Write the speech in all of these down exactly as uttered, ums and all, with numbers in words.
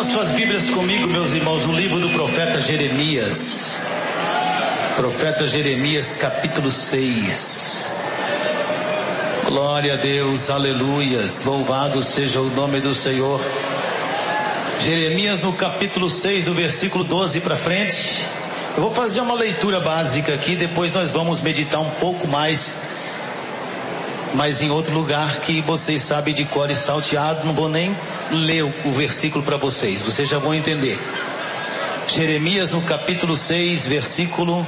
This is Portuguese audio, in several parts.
Abram suas Bíblias comigo, meus irmãos, no livro do profeta Jeremias. Profeta Jeremias, capítulo seis. Glória a Deus, aleluias, louvado seja o nome do Senhor. Jeremias no capítulo seis, do versículo doze para frente. Eu vou fazer uma leitura básica aqui, depois nós vamos meditar um pouco mais, mas em outro lugar que vocês sabem de cor e salteado. Não vou nem ler o versículo para vocês, vocês já vão entender. Jeremias no capítulo seis, versículo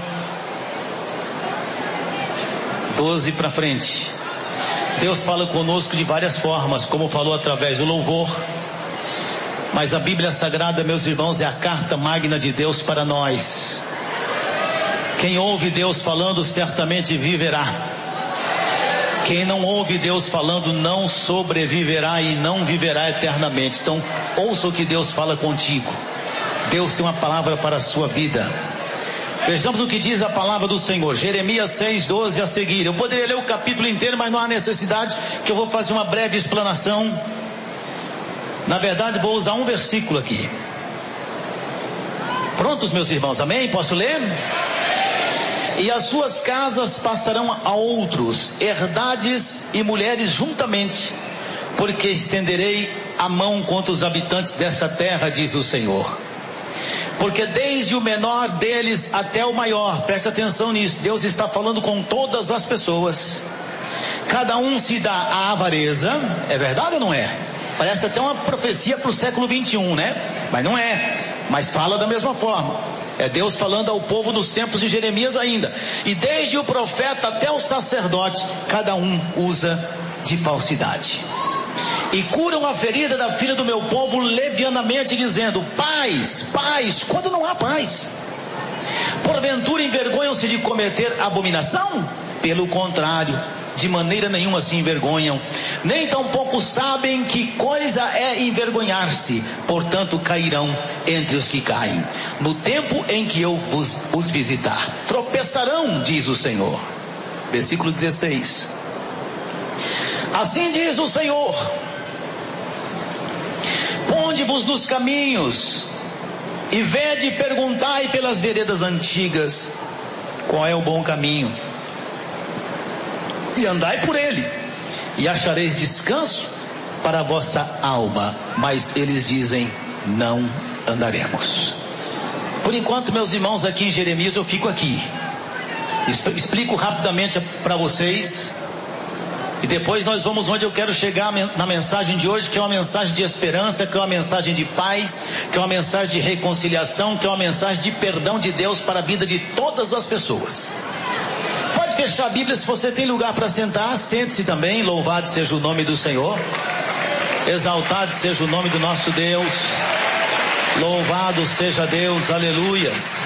doze para frente. Deus fala conosco de várias formas, como falou através do louvor, mas a Bíblia Sagrada, meus irmãos, é a carta magna de Deus para nós. Quem ouve Deus falando certamente viverá. Quem não ouve Deus falando não sobreviverá e não viverá eternamente. Então ouça o que Deus fala contigo. Deus tem uma palavra para a sua vida. Vejamos o que diz a palavra do Senhor. Jeremias seis, doze a seguir. Eu poderia ler o capítulo inteiro, mas não há necessidade, que eu vou fazer uma breve explanação. Na verdade vou usar um versículo aqui. Prontos, meus irmãos, amém? Posso ler? E as suas casas passarão a outros, herdades e mulheres juntamente, porque estenderei a mão contra os habitantes dessa terra, diz o Senhor. Porque desde o menor deles até o maior, presta atenção nisso, Deus está falando com todas as pessoas. Cada um se dá à avareza, é verdade ou não é? Parece até uma profecia para o século vinte e um, né? Mas não é, mas fala da mesma forma. É Deus falando ao povo nos tempos de Jeremias ainda. E desde o profeta até o sacerdote, cada um usa de falsidade. E curam a ferida da filha do meu povo levianamente, dizendo: paz, paz, quando não há paz. Porventura envergonham-se de cometer abominação? Pelo contrário, de maneira nenhuma se envergonham, nem tampouco sabem que coisa é envergonhar-se, portanto cairão entre os que caem, no tempo em que eu vos, os visitar. Tropeçarão, diz o Senhor. Versículo dezesseis. Assim diz o Senhor: ponde-vos nos caminhos, e vede e perguntai pelas veredas antigas, qual é o bom caminho, e andai por ele, e achareis descanso para a vossa alma. Mas eles dizem: não andaremos. Por enquanto, meus irmãos, aqui em Jeremias eu fico aqui. Explico rapidamente para vocês, e depois nós vamos onde eu quero chegar na mensagem de hoje, que é uma mensagem de esperança, que é uma mensagem de paz, que é uma mensagem de reconciliação, que é uma mensagem de perdão de Deus para a vida de todas as pessoas. Pode fechar a Bíblia. Se você tem lugar para sentar, sente-se também. Louvado seja o nome do Senhor, exaltado seja o nome do nosso Deus, louvado seja Deus, aleluias.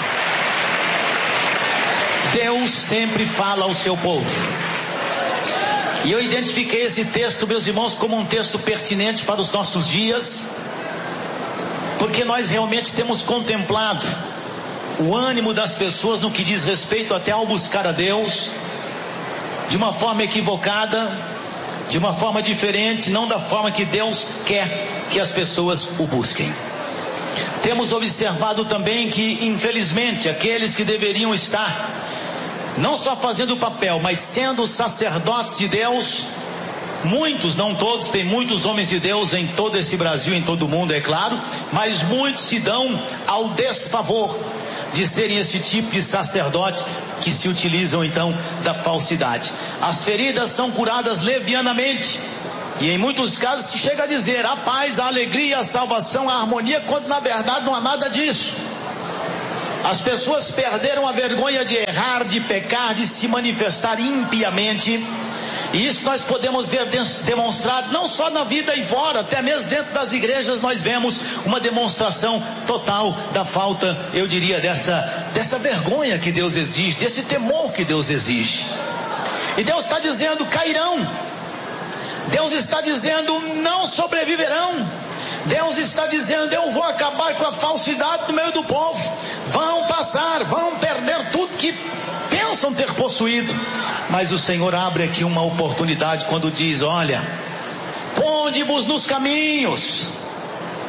Deus sempre fala ao seu povo, e eu identifiquei esse texto, meus irmãos, como um texto pertinente para os nossos dias, porque nós realmente temos contemplado o ânimo das pessoas no que diz respeito até ao buscar a Deus, de uma forma equivocada, de uma forma diferente, não da forma que Deus quer que as pessoas o busquem. Temos observado também que, infelizmente, aqueles que deveriam estar não só fazendo o papel, mas sendo sacerdotes de Deus, muitos, não todos, tem muitos homens de Deus em todo esse Brasil, em todo o mundo, é claro, mas muitos se dão ao desfavor de serem esse tipo de sacerdote que se utilizam então da falsidade. As feridas são curadas levianamente, e em muitos casos se chega a dizer a paz, a alegria, a salvação, a harmonia, quando na verdade não há nada disso. As pessoas perderam a vergonha de errar, de pecar, de se manifestar impiamente. E isso nós podemos ver demonstrado não só na vida aí fora, até mesmo dentro das igrejas nós vemos uma demonstração total da falta, eu diria, dessa, dessa vergonha que Deus exige, desse temor que Deus exige. E Deus está dizendo: cairão. Deus está dizendo: não sobreviverão. Deus está dizendo: eu vou acabar com a falsidade do meio do povo. Vão passar, vão perder tudo que pensam ter possuído. Mas o Senhor abre aqui uma oportunidade quando diz: olha, ponde-vos nos caminhos,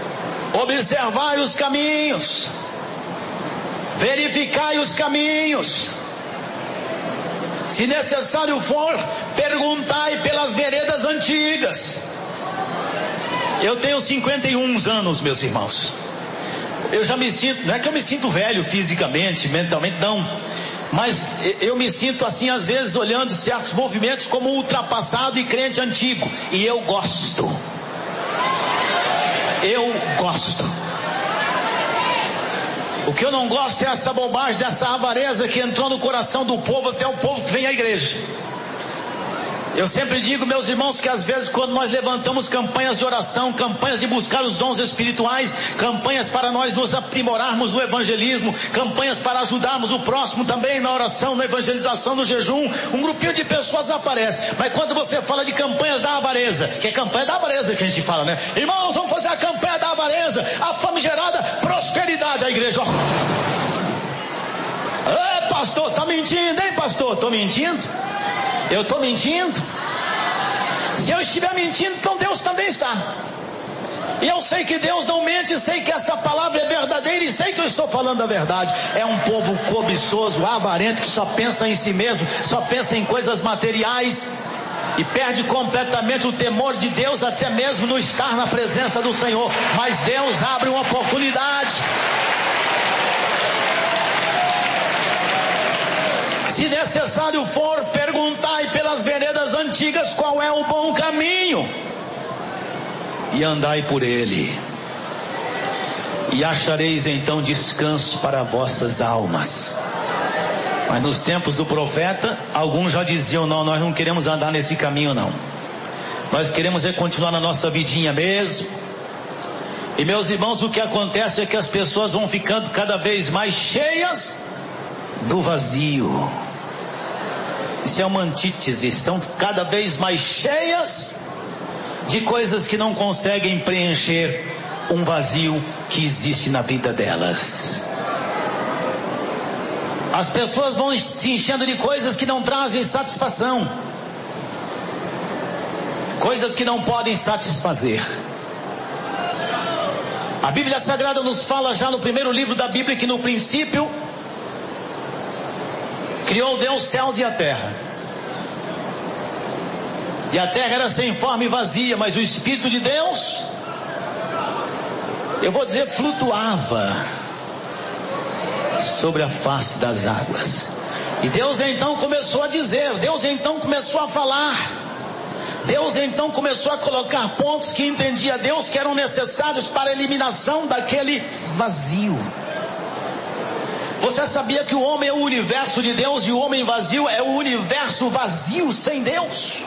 observai os caminhos, verificai os caminhos, se necessário for, perguntai pelas veredas antigas. Eu tenho cinquenta e um anos, meus irmãos. Eu já me sinto, não é que eu me sinto velho fisicamente, mentalmente, não, mas eu me sinto assim às vezes olhando certos movimentos como ultrapassado e crente antigo, e eu gosto, eu gosto. O que eu não gosto é essa bobagem, dessa avareza que entrou no coração do povo, até o povo que vem à igreja. Eu sempre digo, meus irmãos, que às vezes quando nós levantamos campanhas de oração, campanhas de buscar os dons espirituais, campanhas para nós nos aprimorarmos no evangelismo, campanhas para ajudarmos o próximo também na oração, na evangelização, no jejum, um grupinho de pessoas aparece. Mas quando você fala de campanhas da avareza, que é campanha da avareza que a gente fala, né? Irmãos, vamos fazer a campanha da avareza, a famigerada prosperidade. A igreja, é, pastor, tá mentindo, hein, pastor? Tô mentindo? Eu estou mentindo? Se eu estiver mentindo, então Deus também está. E eu sei que Deus não mente, sei que essa palavra é verdadeira e sei que eu estou falando a verdade. É um povo cobiçoso, avarento, que só pensa em si mesmo, só pensa em coisas materiais e perde completamente o temor de Deus, até mesmo no estar na presença do Senhor. Mas Deus abre uma oportunidade. Se necessário for, perguntai pelas veredas antigas qual é o bom caminho, e andai por ele, e achareis então descanso para vossas almas. Mas nos tempos do profeta, alguns já diziam, não, nós não queremos andar nesse caminho não, nós queremos é continuar na nossa vidinha mesmo. E meus irmãos, o que acontece é que as pessoas vão ficando cada vez mais cheias do vazio. Isso é uma antítese, são cada vez mais cheias de coisas que não conseguem preencher um vazio que existe na vida delas. As pessoas vão se enchendo de coisas que não trazem satisfação, coisas que não podem satisfazer. A Bíblia Sagrada nos fala já no primeiro livro da Bíblia que no princípio criou Deus céus e a terra. E a terra era sem forma e vazia, mas o Espírito de Deus, eu vou dizer, flutuava sobre a face das águas. E Deus então começou a dizer, Deus então começou a falar, Deus então começou a colocar pontos que entendia Deus que eram necessários para a eliminação daquele vazio. Você sabia que o homem é o universo de Deus e o homem vazio é o universo vazio sem Deus?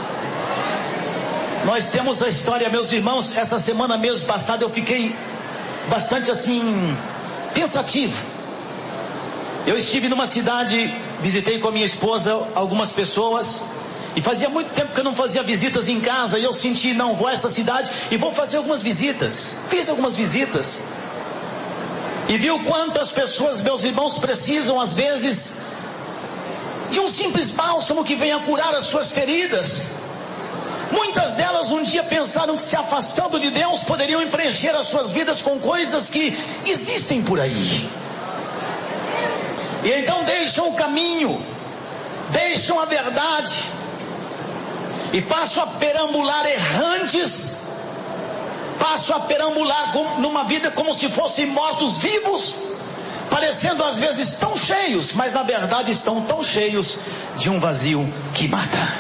Nós temos a história, meus irmãos, essa semana mesmo passada eu fiquei bastante assim, pensativo. Eu estive numa cidade, visitei com a minha esposa algumas pessoas, e fazia muito tempo que eu não fazia visitas em casa, e eu senti, não, vou a essa cidade e vou fazer algumas visitas. Fiz algumas visitas. E viu quantas pessoas, meus irmãos, precisam às vezes de um simples bálsamo que venha curar as suas feridas. Muitas delas um dia pensaram que se afastando de Deus poderiam preencher as suas vidas com coisas que existem por aí. E então deixam o caminho, deixam a verdade e passam a perambular errantes, passam a perambular numa vida como se fossem mortos vivos, parecendo às vezes tão cheios, mas na verdade estão tão cheios de um vazio que mata.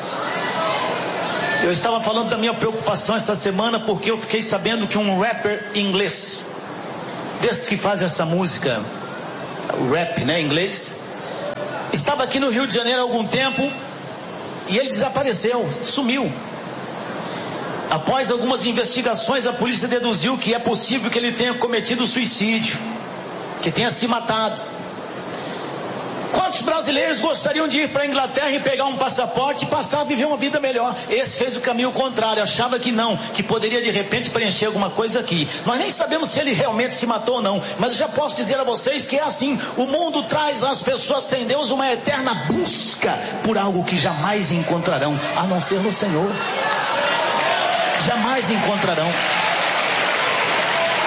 Eu estava falando da minha preocupação essa semana porque eu fiquei sabendo que um rapper inglês, desses que faz essa música, o rap, né, em inglês, estava aqui no Rio de Janeiro há algum tempo e ele desapareceu, sumiu. Após algumas investigações, a polícia deduziu que é possível que ele tenha cometido suicídio, que tenha se matado. Quantos brasileiros gostariam de ir para a Inglaterra e pegar um passaporte e passar a viver uma vida melhor? Esse fez o caminho contrário, achava que não, que poderia de repente preencher alguma coisa aqui. Nós nem sabemos se ele realmente se matou ou não, mas eu já posso dizer a vocês que é assim, o mundo traz às pessoas sem Deus uma eterna busca por algo que jamais encontrarão, a não ser no Senhor. Jamais encontrarão.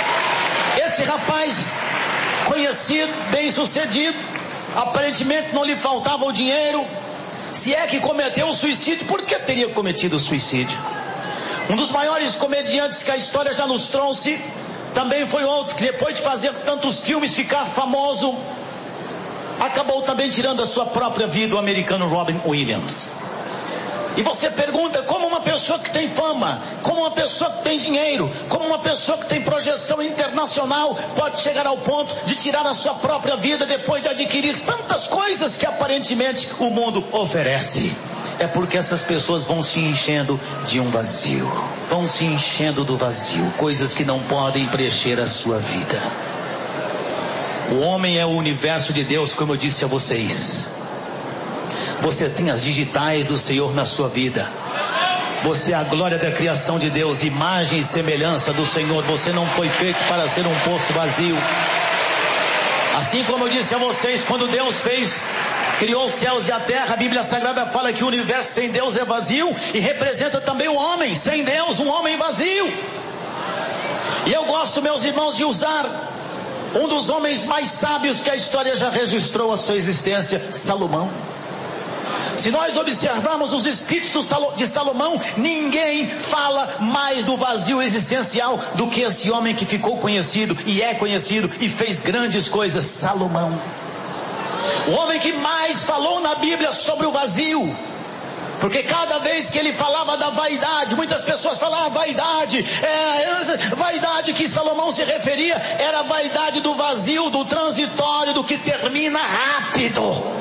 esse rapaz, conhecido, bem sucedido, aparentemente não lhe faltava o dinheiro. Se é que cometeu o suicídio, por que teria cometido o suicídio? Um dos maiores comediantes que a história já nos trouxe, também foi outro que depois de fazer tantos filmes, ficar famoso, acabou também tirando a sua própria vida, o americano Robin Williams. E você pergunta, como uma pessoa que tem fama, como uma pessoa que tem dinheiro, como uma pessoa que tem projeção internacional, pode chegar ao ponto de tirar a sua própria vida depois de adquirir tantas coisas que aparentemente o mundo oferece? É porque essas pessoas vão se enchendo de um vazio, vão se enchendo do vazio, coisas que não podem preencher a sua vida. O homem é o universo de Deus, como eu disse a vocês. Você tem as digitais do Senhor na sua vida. Você é a glória da criação de Deus, imagem e semelhança do Senhor. Você não foi feito para ser um poço vazio. Assim como eu disse a vocês, quando Deus fez, criou os céus e a terra, a Bíblia Sagrada fala que o universo sem Deus é vazio, e representa também o homem sem Deus, um homem vazio. E eu gosto, meus irmãos, de usar um dos homens mais sábios que a história já registrou a sua existência, Salomão. Se nós observarmos os escritos de Salomão, ninguém fala mais do vazio existencial do que esse homem que ficou conhecido e é conhecido e fez grandes coisas, Salomão. O homem que mais falou na Bíblia sobre o vazio. Porque cada vez que ele falava da vaidade, muitas pessoas falavam vaidade, é, vaidade que Salomão se referia, era a vaidade do vazio, do transitório, do que termina rápido.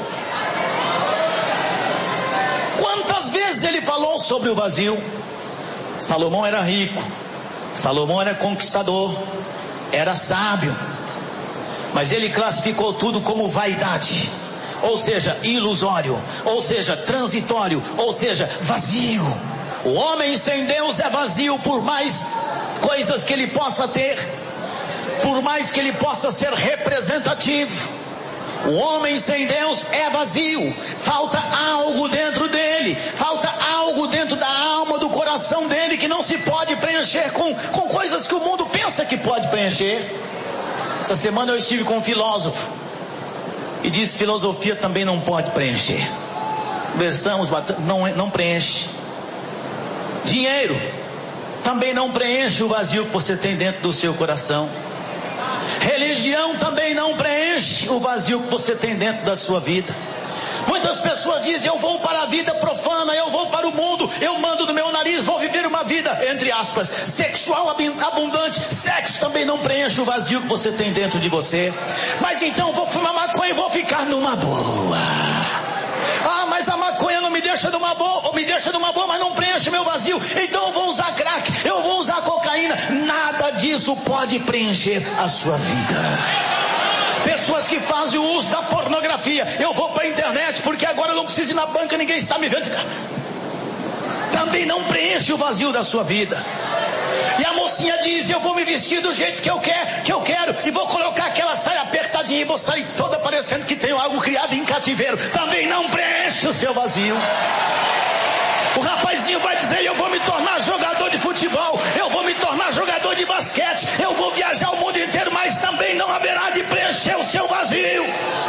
Quantas vezes ele falou sobre o vazio? Salomão era rico, Salomão era conquistador, era sábio, mas ele classificou tudo como vaidade, ou seja, ilusório, ou seja, transitório, ou seja, vazio. O homem sem Deus é vazio, por mais coisas que ele possa ter, por mais que ele possa ser representativo. O homem sem Deus é vazio, falta algo dentro dele, falta algo dentro da alma, do coração dele, que não se pode preencher com, com coisas que o mundo pensa que pode preencher. Essa semana eu estive com um filósofo e disse: filosofia também não pode preencher. Conversamos, não, não preenche. Dinheiro também não preenche o vazio que você tem dentro do seu coração. Religião também não preenche o vazio que você tem dentro da sua vida. Muitas pessoas dizem: eu vou para a vida profana, eu vou para o mundo, eu mando do meu nariz, vou viver uma vida, entre aspas, sexual abundante. Sexo também não preenche o vazio que você tem dentro de você. Mas então vou fumar maconha e vou ficar numa boa. Ah, mas a maconha não me deixa numa boa, ou me deixa numa boa, mas não preenche meu vazio. Então eu vou usar crack, eu vou usar cocaína. Nada disso pode preencher a sua vida. Pessoas que fazem o uso da pornografia. Eu vou para a internet porque agora eu não preciso ir na banca, ninguém está me vendo. Também não preenche o vazio da sua vida. E a mocinha diz: eu vou me vestir do jeito que eu quero, que eu quero e vou colocar aquela saia apertadinha e vou sair toda parecendo que tenho algo criado em cativeiro. Também não preenche o seu vazio. O rapazinho vai dizer: eu vou me tornar jogador de futebol, eu vou me tornar jogador de basquete, eu vou viajar o mundo inteiro, mas também não haverá de preencher o seu vazio.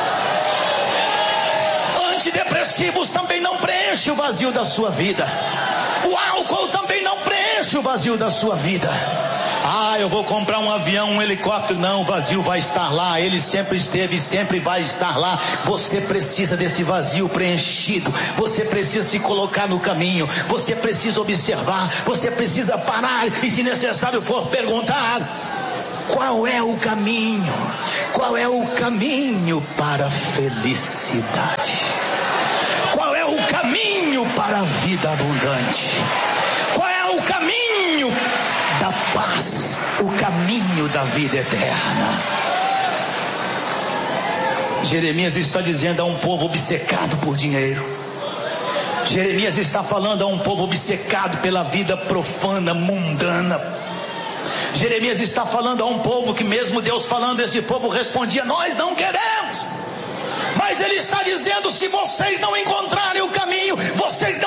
Antidepressivos também não preenche o vazio da sua vida. O álcool também não preenche o vazio da sua vida. Ah, eu vou comprar um avião, um helicóptero. Não, o vazio vai estar lá. Ele sempre esteve e sempre vai estar lá. Você precisa desse vazio preenchido. Você precisa se colocar no caminho. Você precisa observar. Você precisa parar e, se necessário for, perguntar: qual é o caminho? Qual é o caminho para a felicidade? Qual é o caminho para a vida abundante? Qual é o caminho da paz? O caminho da vida eterna? Jeremias está dizendo a um povo obcecado por dinheiro. Jeremias está falando a um povo obcecado pela vida profana, mundana. Jeremias está falando a um povo que, mesmo Deus falando, esse povo respondia: nós não queremos. Mas ele está dizendo: se vocês não encontrarem o caminho, vocês não